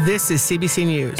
This is CBC News.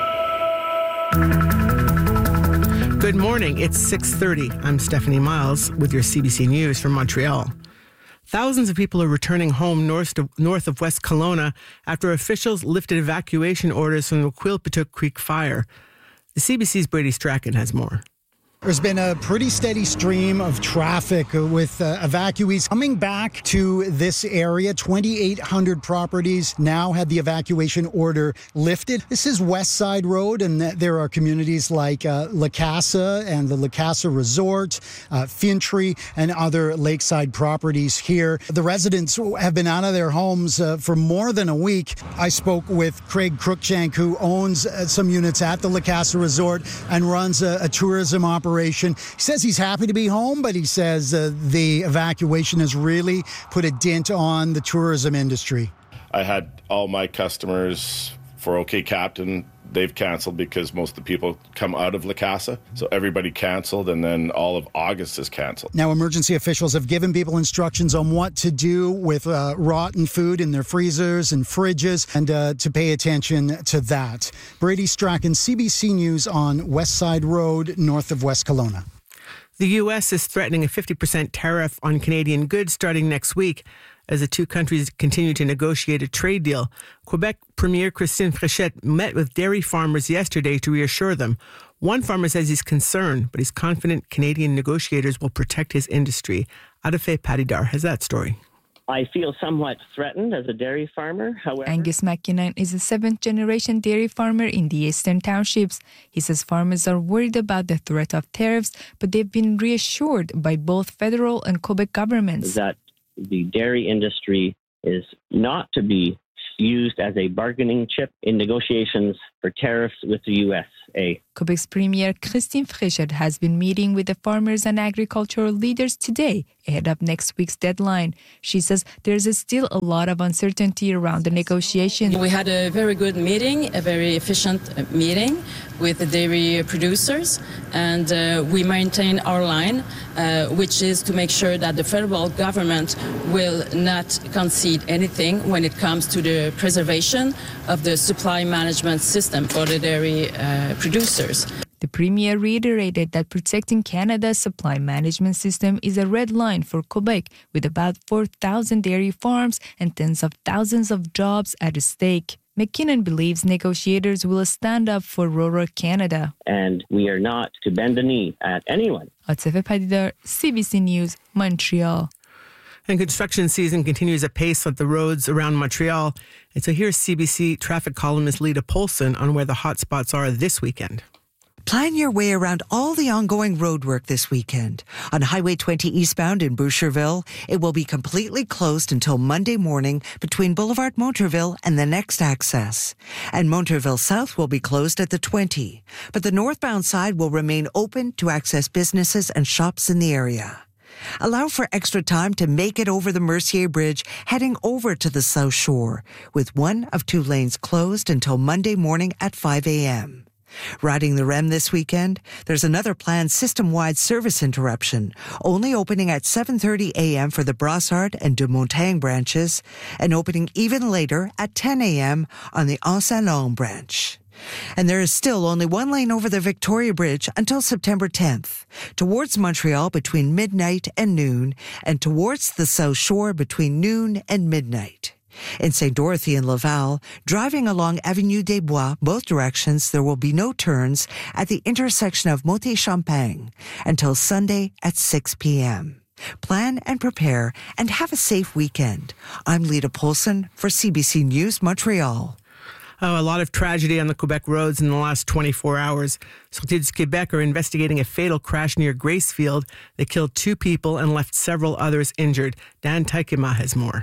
Good morning. It's 6:30. I'm Stephanie Miles with your CBC News from Montreal. Thousands of people are returning home north of West Kelowna after officials lifted evacuation orders from the Quilpatuck Creek fire. The CBC's Brady Strachan has more. There's been a pretty steady stream of traffic with evacuees coming back to this area. 2,800 properties now had the evacuation order lifted. This is West Side Road, and there are communities like La Casa and the La Casa Resort, Fintry, and other lakeside properties here. The residents have been out of their homes for more than a week. I spoke with Craig Cruikshank, who owns some units at the La Casa Resort and runs a tourism operation. He says he's happy to be home, but he says the evacuation has really put a dent on the tourism industry. I had all my customers for OK Captain. They've canceled because most of the people come out of La Casa. So everybody canceled, and then all of August is canceled. Now, emergency officials have given people instructions on what to do with rotten food in their freezers and fridges, and to pay attention to that. Brady Strachan, CBC News on West Side Road, north of West Kelowna. The U.S. is threatening a 50% tariff on Canadian goods starting next week as the two countries continue to negotiate a trade deal. Quebec Premier Christine Fréchette met with dairy farmers yesterday to reassure them. One farmer says he's concerned, but he's confident Canadian negotiators will protect his industry. Adafe Padidar has that story. I feel somewhat threatened as a dairy farmer. However, Angus McKinnon is a seventh-generation dairy farmer in the Eastern Townships. He says farmers are worried about the threat of tariffs, but they've been reassured by both federal and Quebec governments that the dairy industry is not to be used as a bargaining chip in negotiations for tariffs with the USA. Quebec's Premier Christine Fréchette has been meeting with the farmers and agricultural leaders today ahead of next week's deadline. She says there's still a lot of uncertainty around the negotiation. We had a very good meeting, a very efficient meeting with the dairy producers, and we maintain our line, which is to make sure that the federal government will not concede anything when it comes to the preservation of the supply management system for the dairy producers. The Premier reiterated that protecting Canada's supply management system is a red line for Quebec, with about 4,000 dairy farms and tens of thousands of jobs at stake. McKinnon believes negotiators will stand up for rural Canada. And we are not to bend the knee at anyone. Adafe Padidar, CBC News, Montreal. And construction season continues apace at the roads around Montreal. And so here's CBC traffic columnist Lita Polson on where the hot spots are this weekend. Plan your way around all the ongoing roadwork this weekend. On Highway 20 eastbound in Boucherville, it will be completely closed until Monday morning between Boulevard Monterville and the next access. And Monterville South will be closed at the 20, but the northbound side will remain open to access businesses and shops in the area. Allow for extra time to make it over the Mercier Bridge heading over to the South Shore, with one of two lanes closed until Monday morning at 5 a.m. Riding the REM this weekend, there's another planned system-wide service interruption, only opening at 7:30 a.m. for the Brassard and de Montagne branches, and opening even later at 10 a.m. on the Anse-Saint-Laurent branch. And there is still only one lane over the Victoria Bridge until September 10th, towards Montreal between midnight and noon, and towards the South Shore between noon and midnight. In St. Dorothy and Laval, driving along Avenue des Bois, both directions, there will be no turns at the intersection of Montée-Champagne until Sunday at 6 p.m. Plan and prepare and have a safe weekend. I'm Lita Polson for CBC News, Montreal. A lot of tragedy on the Quebec roads in the last 24 hours. Sûreté du Québec are investigating a fatal crash near Gracefield that killed 2 people and left several others injured. Dan Taikema has more.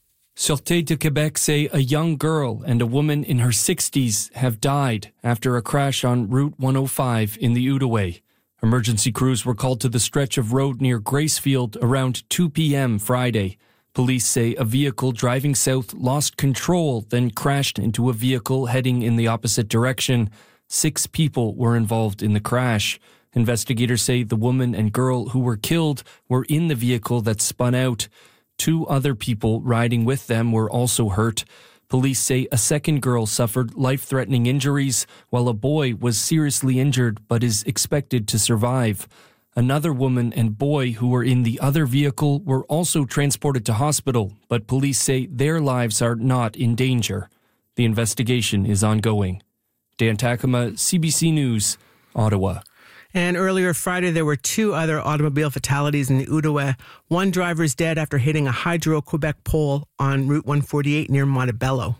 Sûreté du Québec say a young girl and a woman in her 60s have died after a crash on Route 105 in the Outaouais. Emergency crews were called to the stretch of road near Gracefield around 2 p.m. Friday. Police say a vehicle driving south lost control, then crashed into a vehicle heading in the opposite direction. 6 people were involved in the crash. Investigators say the woman and girl who were killed were in the vehicle that spun out. 2 other people riding with them were also hurt. Police say a second girl suffered life-threatening injuries, while a boy was seriously injured but is expected to survive. Another woman and boy who were in the other vehicle were also transported to hospital, but police say their lives are not in danger. The investigation is ongoing. Dan Takama, CBC News, Ottawa. And earlier Friday, there were 2 other automobile fatalities in the Outaouais. One driver is dead after hitting a Hydro-Quebec pole on Route 148 near Montebello.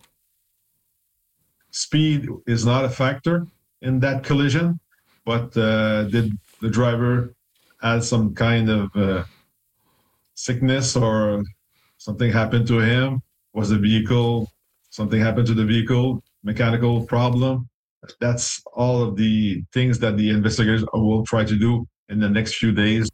Speed is not a factor in that collision, but did the driver have some kind of sickness or something happened to him? Was something happened to the vehicle, mechanical problem? That's all of the things that the investigators will try to do in the next few days.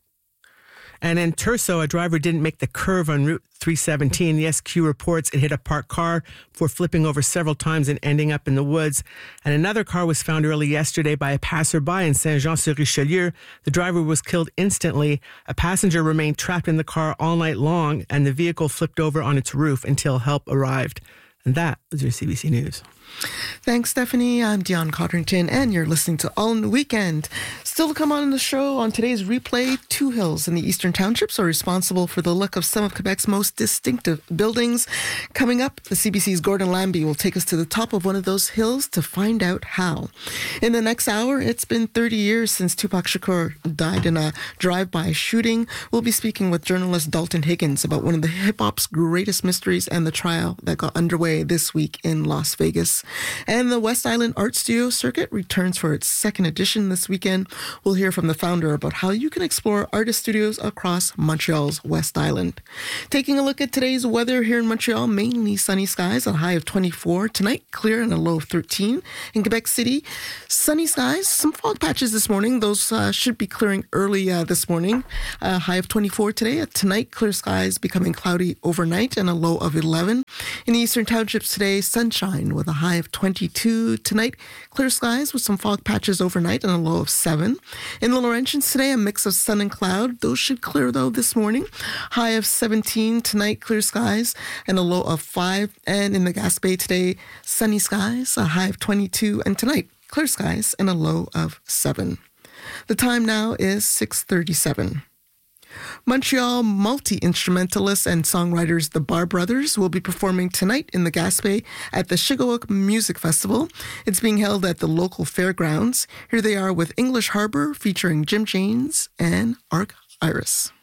And in Turso, a driver didn't make the curve on Route 317. The SQ reports it hit a parked car before flipping over several times and ending up in the woods. And another car was found early yesterday by a passerby in Saint-Jean-sur-Richelieu. The driver was killed instantly. A passenger remained trapped in the car all night long, and the vehicle flipped over on its roof until help arrived. And that was your CBC News. Thanks, Stephanie. I'm Dion Cotterton, and you're listening to All in the Weekend. Still to come on the show on today's replay, 2 hills in the Eastern Townships are responsible for the look of some of Quebec's most distinctive buildings. Coming up, the CBC's Gordon Lambie will take us to the top of one of those hills to find out how. In the next hour, it's been 30 years since Tupac Shakur died in a drive-by shooting. We'll be speaking with journalist Dalton Higgins about one of the hip-hop's greatest mysteries and the trial that got underway this week in Las Vegas. And the West Island Art Studio Circuit returns for its 2nd edition this weekend. We'll hear from the founder about how you can explore artist studios across Montreal's West Island. Taking a look at today's weather here in Montreal, mainly sunny skies, a high of 24. Tonight, clear and a low of 13. In Quebec City, sunny skies, some fog patches this morning. Those should be clearing early this morning. A high of 24 today. Tonight, clear skies becoming cloudy overnight and a low of 11. In the Eastern Townships today, sunshine with a high of 22. Tonight, clear skies with some fog patches overnight and a low of 7. In the Laurentians today, a mix of sun and cloud. Those should clear, though, this morning. High of 17. Tonight, clear skies and a low of 5. And in the Gaspé today, sunny skies, a high of 22. And tonight, clear skies and a low of 7. The time now is 6:37. Montreal multi-instrumentalists and songwriters the Bar Brothers will be performing tonight in the Gaspé at the Shigawuk Music Festival. It's being held at the local fairgrounds. Here they are with English Harbor featuring Jim James and Arc Iris.